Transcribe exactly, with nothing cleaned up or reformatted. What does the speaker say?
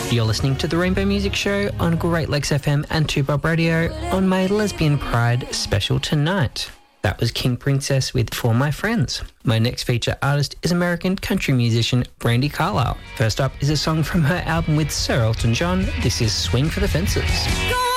You're listening to the Rainbow Music Show on Great Lakes F M and two Bob Radio on my Lesbian Pride special tonight. That was King Princess with For My Friends. My next feature artist is American country musician Brandi Carlile. First up is a song from her album with Sir Elton John. This is Swing for the Fences.